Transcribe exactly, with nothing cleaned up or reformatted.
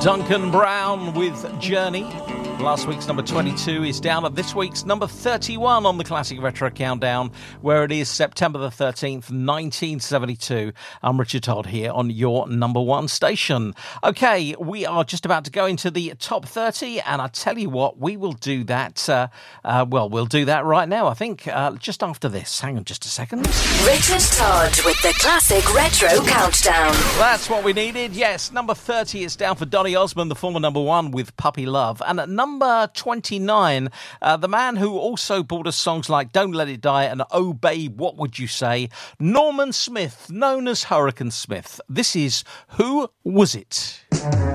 Duncan Brown with Journey. Last week's number twenty-two is down at this week's number thirty-one on the Classic Retro Countdown, where it is September the thirteenth, nineteen seventy-two. I'm Richard Todd here on your number one station. Okay, we are just about to go into the top thirty, and I tell you what, we will do that, uh, uh, well, we'll do that right now, I think, uh, just after this. Hang on just a second. Richard Todd with the Classic Retro Countdown. That's what we needed. Yes, number thirty is down for Donny Osmond, the former number one, with Puppy Love. And at number twenty-nine, uh, the man who also brought us songs like Don't Let It Die and Oh Babe, What Would You Say? Norman Smith, known as Hurricane Smith. This is Who Was It?